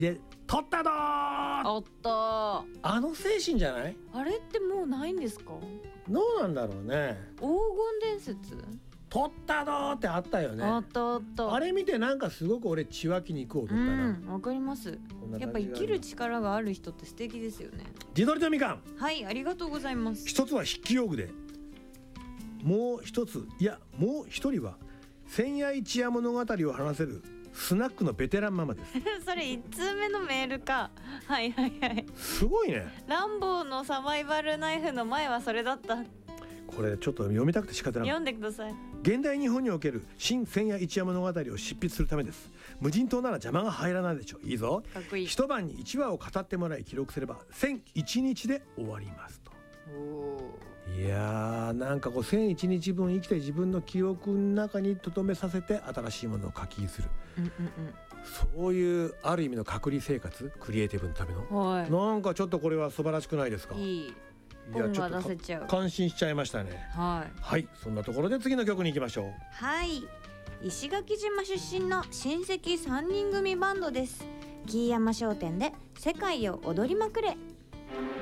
で取ったどー。 あった。 あの精神じゃない？ あれってもうないんですか？ どうなんだろうね。 黄金伝説？ 取ったどーってあったよね。 あったあった。 あれ見てなんかすごく俺血湧き肉を取ったな。 わかります。やっぱ生きる力がある人って素敵ですよね。 地鶏とみかん。 はい、ありがとうございます。 一つは筆記用具で、もう一つ、いやもう一人は千夜一夜物語を話せるスナックのベテランママです。 それ1通目のメールか。はいはいはい。 すごいね。 ランボーのサバイバルナイフの前はそれだった。 これちょっと読みたくて仕方ない。 読んでください。 現代日本における新千夜一夜物語を執筆するためです。無人島なら邪魔が入らないでしょう。いいぞ。 かっこいい。 一晩に1話を語ってもらい記録すれば1001日で終わりますと。いやー、なんかこう1001日分生きて自分の記憶の中に留めさせて新しいものを書きする、そういうある意味の隔離生活、クリエイティブのための、 はい、 なんかちょっとこれは素晴らしくないですか？ いい。本が出せちゃう。 感心しちゃいましたね。はい、はい、そんなところで次の曲に行きましょう。 はい、石垣島出身の親戚3人組バンドです。木山商店で世界を踊りまくれ。